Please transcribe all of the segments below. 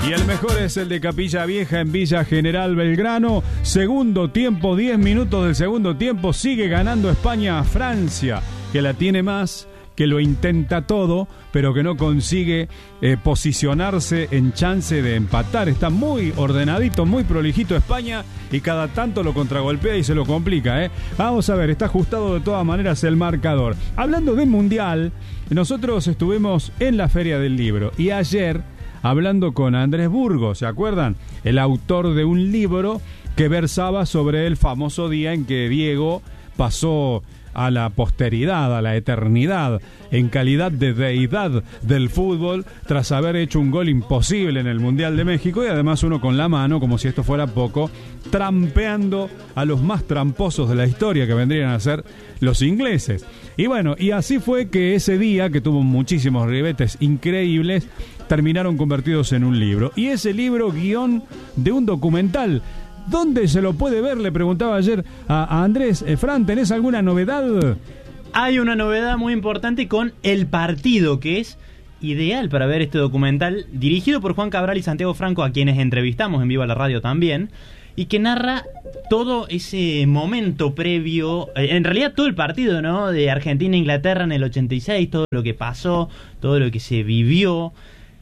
Y el mejor es el de Capilla Vieja en Villa General Belgrano. Segundo tiempo, 10 minutos del segundo tiempo. Sigue ganando España a Francia, que la tiene más, que lo intenta todo, pero que no consigue posicionarse en chance de empatar. Está muy ordenadito, muy prolijito España, y cada tanto lo contragolpea y se lo complica, Vamos a ver, está ajustado de todas maneras el marcador. Hablando de Mundial, nosotros estuvimos en la Feria del Libro, y ayer, hablando con Andrés Burgos, ¿se acuerdan? El autor de un libro que versaba sobre el famoso día en que Diego pasó a la posteridad, a la eternidad, en calidad de deidad del fútbol, tras haber hecho un gol imposible en el Mundial de México, y además uno con la mano, como si esto fuera poco, trampeando a los más tramposos de la historia, que vendrían a ser los ingleses. Y bueno, y así fue que ese día, que tuvo muchísimos ribetes increíbles, terminaron convertidos en un libro. Y ese libro, guión de un documental. ¿Dónde se lo puede ver? Le preguntaba ayer a Andrés. Fran, ¿tenés alguna novedad? Hay una novedad muy importante con El Partido, que es ideal para ver este documental, dirigido por Juan Cabral y Santiago Franco, a quienes entrevistamos en Viva la Radio también, y que narra todo ese momento previo, en realidad todo el partido, ¿no?, de Argentina-Inglaterra en el 86, todo lo que pasó, todo lo que se vivió.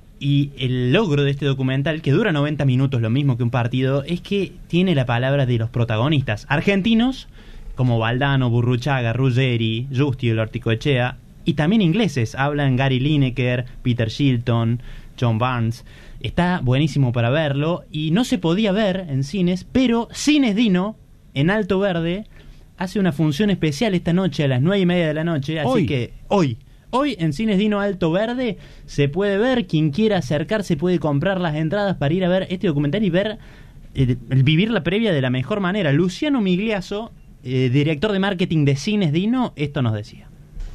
Y el logro de este documental, que dura 90 minutos, lo mismo que un partido, es que tiene la palabra de los protagonistas argentinos, como Valdano, Burruchaga, Ruggeri, Justi, el Orticoechea, y también ingleses. Hablan Gary Lineker, Peter Shilton, John Barnes. Está buenísimo para verlo, y no se podía ver en cines, pero Cines Dino, en Alto Verde, hace una función especial esta noche a las 9:30 de la noche, así que Hoy en Cines Dino Alto Verde se puede ver. Quien quiera acercarse puede comprar las entradas para ir a ver este documental y ver, vivir la previa de la mejor manera. Luciano Migliazo, director de marketing de Cines Dino, esto nos decía.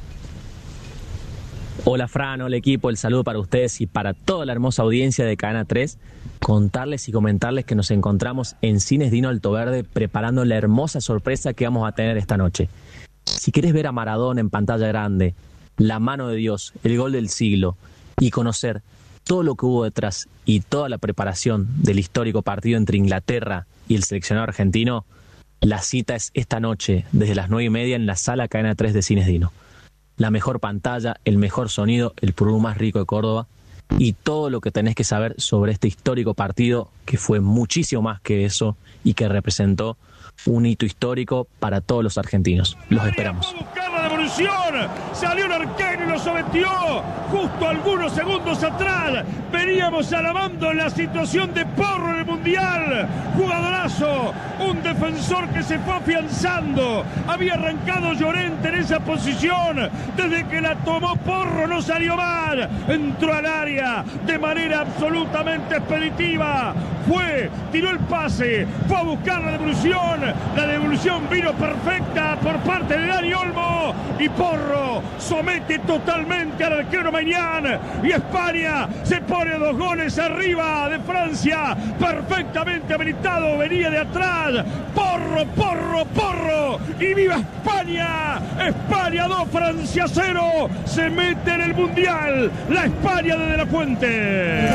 Hola Fran, hola equipo, el saludo para ustedes y para toda la hermosa audiencia de Cadena 3. Contarles y comentarles que nos encontramos en Cines Dino Alto Verde preparando la hermosa sorpresa que vamos a tener esta noche. Si querés ver a Maradona en pantalla grande, la mano de Dios, el gol del siglo, y conocer todo lo que hubo detrás y toda la preparación del histórico partido entre Inglaterra y el seleccionado argentino, la cita es esta noche desde las 9:30 en la sala Cadena 3 de Cines Dino. La mejor pantalla, el mejor sonido, el purú más rico de Córdoba, y todo lo que tenés que saber sobre este histórico partido, que fue muchísimo más que eso y que representó un hito histórico para todos los argentinos. Los esperamos. Salió el arquero y lo sometió justo algunos segundos atrás. Veníamos alabando la situación de Porro en el Mundial. Jugadorazo, un defensor que se fue afianzando. Había arrancado Llorente en esa posición. Desde que la tomó Porro no salió mal. Entró al área de manera absolutamente expeditiva. Tiró el pase, fue a buscar la devolución. La devolución vino perfecta por parte de Dani Olmo. Y Porro somete totalmente al arquero Maignan. Y España se pone 2 goles arriba de Francia. Perfectamente habilitado, venía de atrás. Porro, Porro, Porro. Y viva España. España 2, Francia 0. Se mete en el Mundial. La España de la Fuente.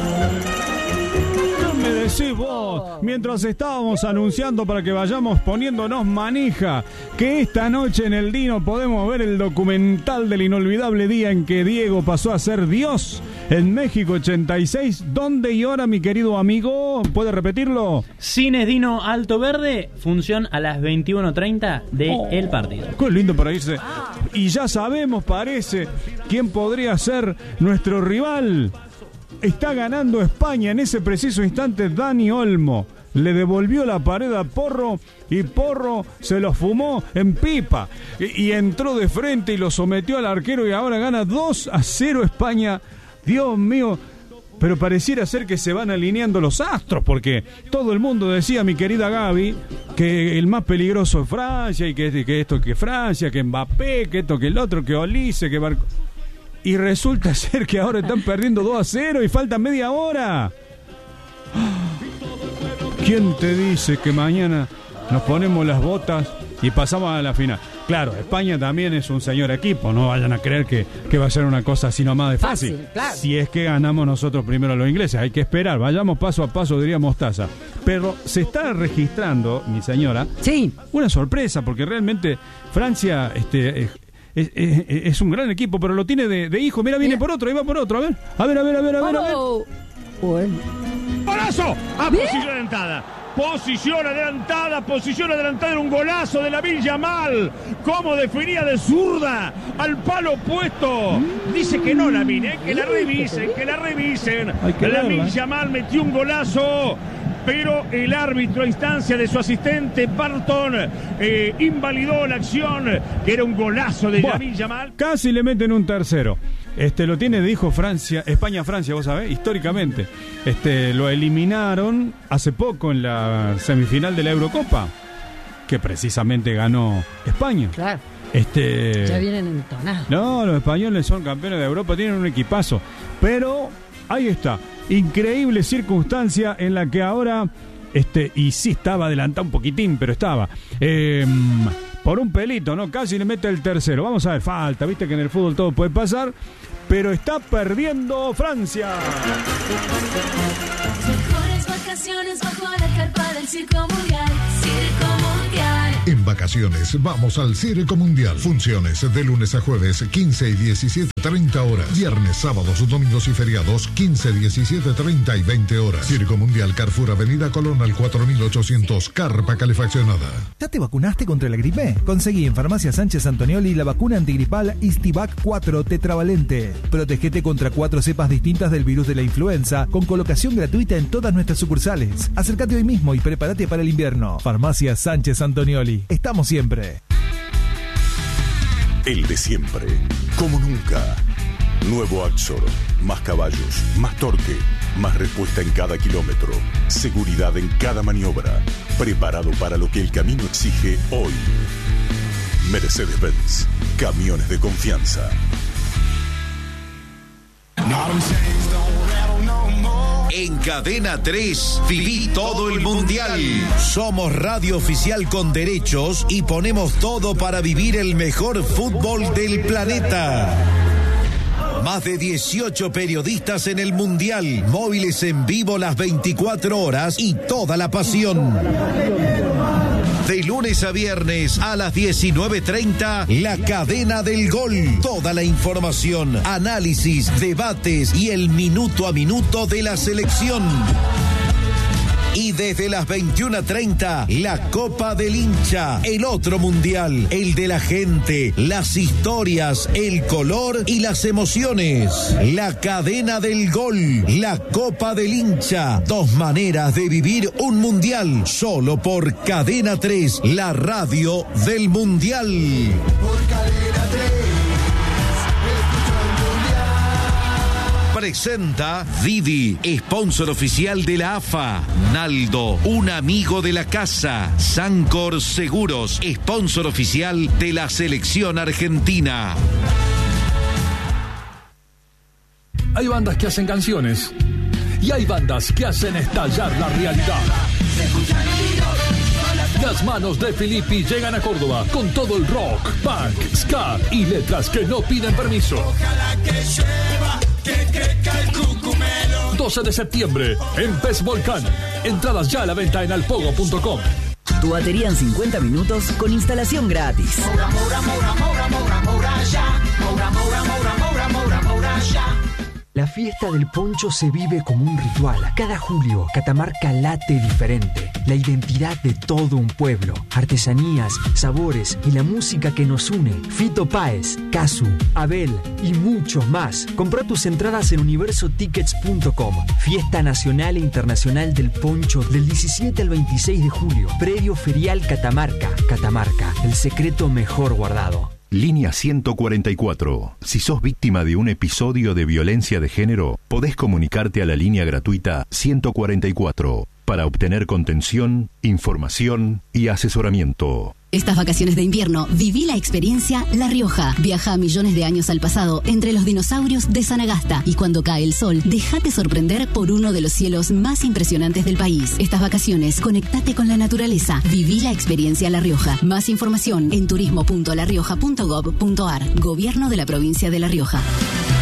Me decís vos, mientras estábamos anunciando para que vayamos poniéndonos manija, que esta noche en el Dino podemos ver el documental del inolvidable día en que Diego pasó a ser Dios en México 86. ¿Dónde y hora, mi querido amigo? ¿Puede repetirlo? Cines Dino Alto Verde, función a las 21:30 de El Partido. Qué lindo para irse. Y ya sabemos, parece, quién podría ser nuestro rival. Está ganando España en ese preciso instante. Dani Olmo le devolvió la pared a Porro y Porro se lo fumó en pipa y entró de frente y lo sometió al arquero, y ahora gana 2-0 España. Dios mío, pero pareciera ser que se van alineando los astros, porque todo el mundo decía, mi querida Gaby, que el más peligroso es Francia, y que esto que Francia, que Mbappé, que esto que el otro, que Olise, que Barco. Y resulta ser que ahora están perdiendo 2-0 y falta media hora. ¿Quién te dice que mañana nos ponemos las botas y pasamos a la final? Claro, España también es un señor equipo, no vayan a creer que va a ser una cosa así nomás de fácil. Claro. Si es que ganamos nosotros primero a los ingleses, hay que esperar, vayamos paso a paso, diría Mostaza. Pero se está registrando, mi señora, sí, una sorpresa, porque realmente Francia es un gran equipo, pero lo tiene de hijo. Mira, viene por otro, ahí va por otro, a ver. Bueno. ¡Golazo! A posición adelantada, era un golazo de Lamine Yamal. Cómo definía de zurda al palo opuesto. Dice que no, Lamine, que la revisen. Lamine Yamal metió un golazo, pero el árbitro, a instancia de su asistente Barton, invalidó la acción, que era un golazo de Lamine Yamal. Casi le meten un tercero. Lo tiene de hijo España-Francia, vos sabés, históricamente. Lo eliminaron hace poco en la semifinal de la Eurocopa, que precisamente ganó España. Claro. Ya vienen entonados. No, los españoles son campeones de Europa, tienen un equipazo. Pero ahí está, increíble circunstancia en la que ahora, y sí estaba adelantado un poquitín, pero estaba. Por un pelito, ¿no? Casi le mete el tercero. Vamos a ver, falta, viste que en el fútbol todo puede pasar, pero está perdiendo Francia. Mejores vacaciones bajo la carpa del Circo Mundial. Circo Mundial. En vacaciones vamos al Circo Mundial. Funciones de lunes a jueves, 15 y 17:30 horas. Viernes, sábados, domingos y feriados, 15, 17:30 y 20 horas. Circo Mundial, Carrefour, Avenida Colón al 4800, carpa calefaccionada. ¿Ya te vacunaste contra la gripe? Conseguí en Farmacia Sánchez Antonioli la vacuna antigripal Istivac 4 tetravalente. Protegete contra 4 cepas distintas del virus de la influenza, con colocación gratuita en todas nuestras sucursales. Acércate hoy mismo y prepárate para el invierno. Farmacia Sánchez Antonioli. Estamos siempre. El de siempre, como nunca. Nuevo Axor, más caballos, más torque, más respuesta en cada kilómetro, seguridad en cada maniobra, preparado para lo que el camino exige hoy. Mercedes-Benz, camiones de confianza. En Cadena 3, viví todo el Mundial. Somos radio oficial con derechos y ponemos todo para vivir el mejor fútbol del planeta. Más de 18 periodistas en el Mundial, móviles en vivo las 24 horas y toda la pasión. De lunes a viernes a las 19:30, La Cadena del Gol. Toda la información, análisis, debates y el minuto a minuto de la selección. Y desde las 21:30, la Copa del Hincha, el otro mundial, el de la gente, las historias, el color y las emociones. La Cadena del Gol, la Copa del Hincha, 2 maneras de vivir un mundial, solo por Cadena 3, la radio del mundial. Por Cadena 3. Presenta Didi, sponsor oficial de la AFA. Naldo, un amigo de la casa. Sancor Seguros, sponsor oficial de la selección argentina. Hay bandas que hacen canciones y hay bandas que hacen estallar la realidad. Las manos de Filippi llegan a Córdoba con todo el rock, punk, ska y letras que no piden permiso. Ojalá que llueva, que 12 de septiembre en Pez Volcán. Entradas ya a la venta en alpogo.com. Tu batería en 50 minutos con instalación gratis. La fiesta del poncho se vive como un ritual. Cada julio, Catamarca late diferente. La identidad de todo un pueblo. Artesanías, sabores y la música que nos une. Fito Páez, Casu, Abel y muchos más. Comprá tus entradas en universotickets.com. Fiesta nacional e internacional del poncho del 17 al 26 de julio. Previo ferial Catamarca. Catamarca, el secreto mejor guardado. Línea 144. Si sos víctima de un episodio de violencia de género, podés comunicarte a la línea gratuita 144 para obtener contención, información y asesoramiento. Estas vacaciones de invierno, viví la experiencia La Rioja. Viaja a millones de años al pasado entre los dinosaurios de Sanagasta y cuando cae el sol, déjate sorprender por uno de los cielos más impresionantes del país. Estas vacaciones, conectate con la naturaleza. Viví la experiencia La Rioja. Más información en turismo.larioja.gov.ar. Gobierno de la provincia de La Rioja.